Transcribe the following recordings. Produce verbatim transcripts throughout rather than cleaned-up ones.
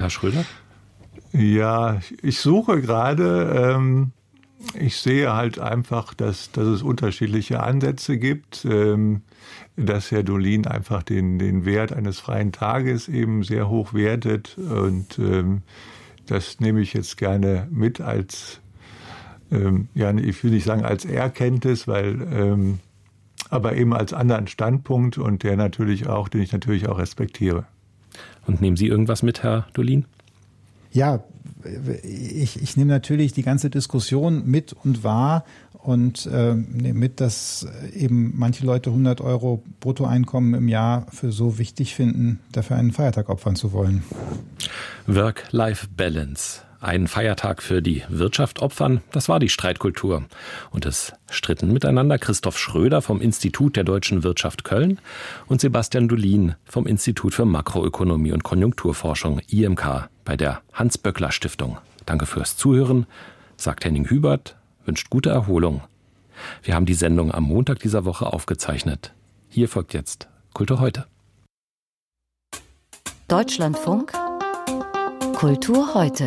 Herr Schröder? Ja, ich suche gerade. Ähm, ich sehe halt einfach, dass, dass es unterschiedliche Ansätze gibt. Ähm, dass Herr Dolin einfach den, den Wert eines freien Tages eben sehr hoch wertet. Und ähm, das nehme ich jetzt gerne mit als, ähm, ja, ich will nicht sagen als Erkenntnis, weil, ähm, aber eben als anderen Standpunkt und der natürlich auch, den ich natürlich auch respektiere. Und nehmen Sie irgendwas mit, Herr Dolin? Ja, ich, ich nehme natürlich die ganze Diskussion mit und wahr und äh, nehme mit, dass eben manche Leute hundert Euro Bruttoeinkommen im Jahr für so wichtig finden, dafür einen Feiertag opfern zu wollen. Work-Life-Balance. Einen Feiertag für die Wirtschaft opfern, das war die Streitkultur. Und es stritten miteinander Christoph Schröder vom Institut der Deutschen Wirtschaft Köln und Sebastian Dolin vom Institut für Makroökonomie und Konjunkturforschung I M K bei der Hans-Böckler-Stiftung. Danke fürs Zuhören, sagt Henning Hubert, wünscht gute Erholung. Wir haben die Sendung am Montag dieser Woche aufgezeichnet. Hier folgt jetzt Kultur heute. Deutschlandfunk Kultur heute.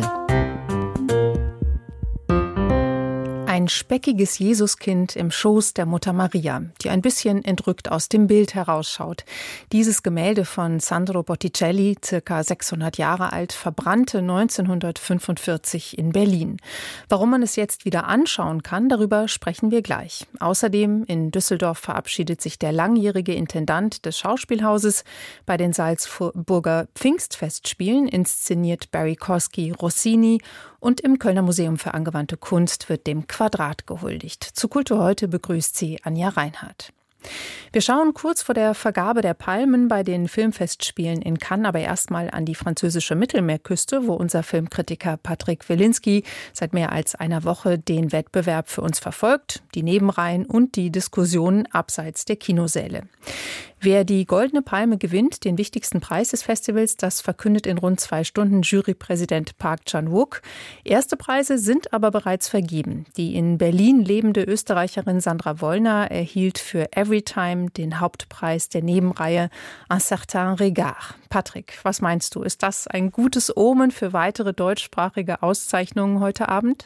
Ein speckiges Jesuskind im Schoß der Mutter Maria, die ein bisschen entrückt aus dem Bild herausschaut. Dieses Gemälde von Sandro Botticelli, circa sechshundert Jahre alt, verbrannte neunzehnhundertfünfundvierzig in Berlin. Warum man es jetzt wieder anschauen kann, darüber sprechen wir gleich. Außerdem in Düsseldorf verabschiedet sich der langjährige Intendant des Schauspielhauses. Bei den Salzburger Pfingstfestspielen inszeniert Barry Kosky Rossini. Und im Kölner Museum für angewandte Kunst wird dem Quadrat gehuldigt. Zu Kultur heute begrüßt sie Anja Reinhardt. Wir schauen kurz vor der Vergabe der Palmen bei den Filmfestspielen in Cannes, aber erstmal an die französische Mittelmeerküste, wo unser Filmkritiker Patrick Wilinski seit mehr als einer Woche den Wettbewerb für uns verfolgt, die Nebenreihen und die Diskussionen abseits der Kinosäle. Wer die Goldene Palme gewinnt, den wichtigsten Preis des Festivals, das verkündet in rund zwei Stunden Jurypräsident Park Chan-wook. Erste Preise sind aber bereits vergeben. Die in Berlin lebende Österreicherin Sandra Wollner erhielt für Everytime den Hauptpreis der Nebenreihe Un certain regard. Patrick, was meinst du? Ist das ein gutes Omen für weitere deutschsprachige Auszeichnungen heute Abend?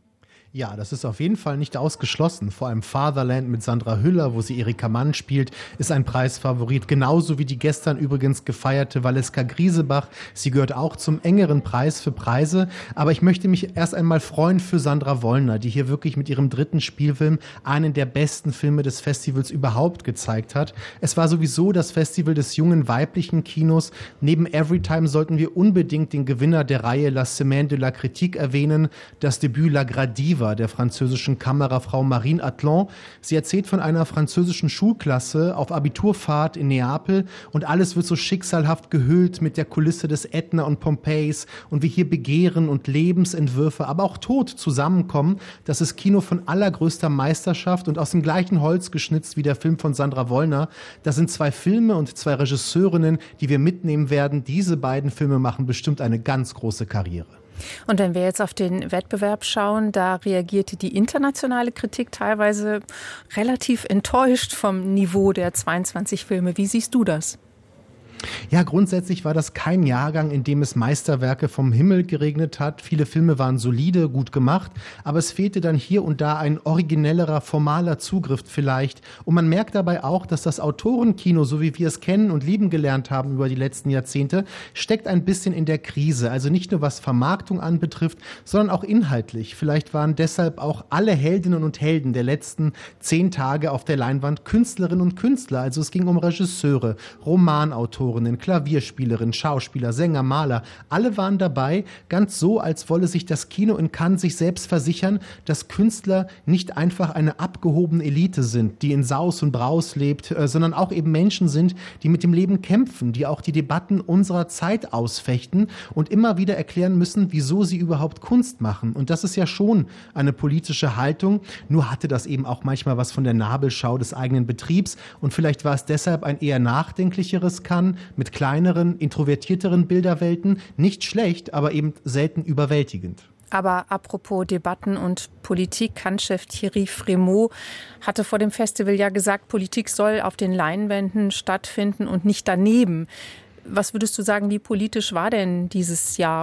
Ja, das ist auf jeden Fall nicht ausgeschlossen. Vor allem Fatherland mit Sandra Hüller, wo sie Erika Mann spielt, ist ein Preisfavorit. Genauso wie die gestern übrigens gefeierte Valeska Griesebach. Sie gehört auch zum engeren Preis für Preise. Aber ich möchte mich erst einmal freuen für Sandra Wollner, die hier wirklich mit ihrem dritten Spielfilm einen der besten Filme des Festivals überhaupt gezeigt hat. Es war sowieso das Festival des jungen weiblichen Kinos. Neben Everytime sollten wir unbedingt den Gewinner der Reihe La Semaine de la Critique erwähnen, das Debüt La Gradiva der französischen Kamerafrau Marine Atlan. Sie erzählt von einer französischen Schulklasse auf Abiturfahrt in Neapel und alles wird so schicksalhaft gehüllt mit der Kulisse des Ätna und Pompeis und wie hier Begehren und Lebensentwürfe, aber auch Tod zusammenkommen. Das ist Kino von allergrößter Meisterschaft und aus dem gleichen Holz geschnitzt wie der Film von Sandra Wollner. Das sind zwei Filme und zwei Regisseurinnen, die wir mitnehmen werden. Diese beiden Filme machen bestimmt eine ganz große Karriere. Und wenn wir jetzt auf den Wettbewerb schauen, da reagierte die internationale Kritik teilweise relativ enttäuscht vom Niveau der zweiundzwanzig Filme. Wie siehst du das? Ja, grundsätzlich war das kein Jahrgang, in dem es Meisterwerke vom Himmel geregnet hat. Viele Filme waren solide, gut gemacht, aber es fehlte dann hier und da ein originellerer, formaler Zugriff vielleicht. Und man merkt dabei auch, dass das Autorenkino, so wie wir es kennen und lieben gelernt haben über die letzten Jahrzehnte, steckt ein bisschen in der Krise. Also nicht nur was Vermarktung anbetrifft, sondern auch inhaltlich. Vielleicht waren deshalb auch alle Heldinnen und Helden der letzten zehn Tage auf der Leinwand Künstlerinnen und Künstler. Also es ging um Regisseure, Romanautoren, Klavierspielerin, Schauspieler, Sänger, Maler, alle waren dabei, ganz so, als wolle sich das Kino in Cannes sich selbst versichern, dass Künstler nicht einfach eine abgehobene Elite sind, die in Saus und Braus lebt, äh, sondern auch eben Menschen sind, die mit dem Leben kämpfen, die auch die Debatten unserer Zeit ausfechten und immer wieder erklären müssen, wieso sie überhaupt Kunst machen. Und das ist ja schon eine politische Haltung, nur hatte das eben auch manchmal was von der Nabelschau des eigenen Betriebs und vielleicht war es deshalb ein eher nachdenklicheres Cannes, mit kleineren, introvertierteren Bilderwelten. Nicht schlecht, aber eben selten überwältigend. Aber apropos Debatten und Politik, Cannes-Chef Thierry Frémaux hatte vor dem Festival ja gesagt, Politik soll auf den Leinwänden stattfinden und nicht daneben. Was würdest du sagen, wie politisch war denn dieses Jahr